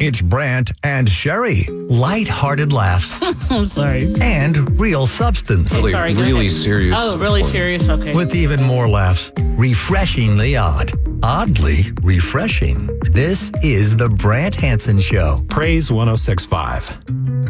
It's Brant and Sherry. Light-hearted laughs I'm sorry. and real substance. Really, sorry, go really ahead. serious. Oh, really serious? Okay. With even more laughs. Refreshingly odd. Oddly refreshing. This is the Brant Hansen Show. Praise 106.5.